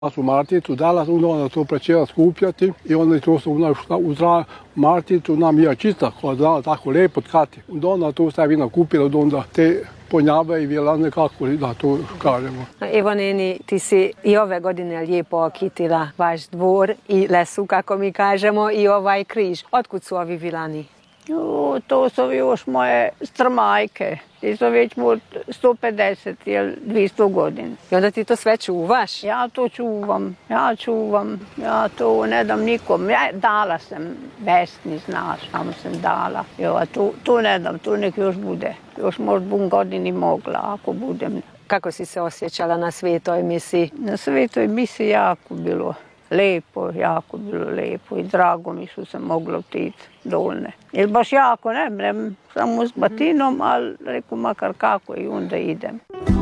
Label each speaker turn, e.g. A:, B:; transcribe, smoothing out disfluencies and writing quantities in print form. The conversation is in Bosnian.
A: u marticu dala, onda to počela skupljati i onda to su uz marticu nam je čista, koja dala tako lepo tkati. Onda to sve vina kupila, onda te ponjave i vjelane, kako da to kažemo.
B: Evo Neni, ti si i ove godine lijepo okitila vaš dvor i lesu, kako mi kažemo, i ovaj križ. Otkud su ovi vilani?
C: To su još moje strmajke. Ti su već 150 ili 200 godina.
B: I onda ti to sve čuvaš?
C: Ja to čuvam, ja to ne dam nikom. Dala sam Vesni, znaš, samo sam dala. To ne dam, to nek još bude. Još možda bum godini mogla, ako budem.
B: Kako si se osjećala na svetoj misi?
C: Na svetoj misi jako bilo lepo, jako bilo lepo i drago mi što sam mogla otići dolne. Jer baš jako ne mrem, samo s batinom, ali reku makar kako i onda idem.